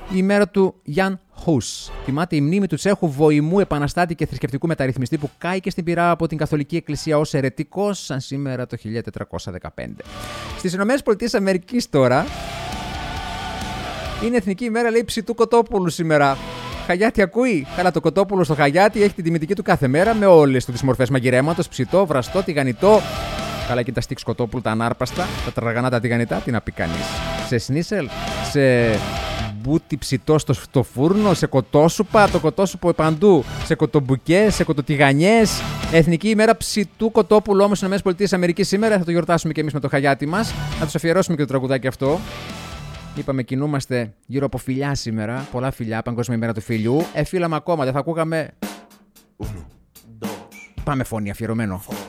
η ημέρα του Γιάν Χους. Τιμάται η μνήμη του Τσέχου βοημού, επαναστάτη και θρησκευτικού μεταρρυθμιστή που κάηκε στην πυρά από την Καθολική Εκκλησία ως αιρετικός, σαν σήμερα το 1415. Στις ΗΠΑ τώρα είναι εθνική ημέρα, λέει, ψητού κοτόπουλου σήμερα. Χαγιάτι ακούει. Καλά, το κοτόπουλο στο Χαγιάτι έχει την τιμητική του κάθε μέρα με όλες τις μορφές μαγειρέματος, ψητό, βραστό, τηγανιτό. Καλά, και τα στίξ κοτόπουλου, τα ανάρπαστα, τα τραγανά, τα τηγανιτά, τι να πει κανείς. Σε σνίσελ, σε μπούτι ψητό στο φούρνο, σε κοτόσουπα, το κοτόσουπο παντού, σε κοτομπουκές, σε κοτοτηγανιές. Εθνική ημέρα ψητού κοτόπουλου όμως στις ΗΠΑ σήμερα. Θα το γιορτάσουμε και εμείς με το Χαγιάτι μας. Να τους αφιερώσουμε και το τραγουδάκι αυτό. Είπαμε, κινούμαστε γύρω από φιλιά σήμερα. Πολλά φιλιά, Παγκόσμια ημέρα του φιλιού. Φύλαμε ακόμα, δεν θα ακούγαμε. Πάμε φωνή, αφιερωμένο.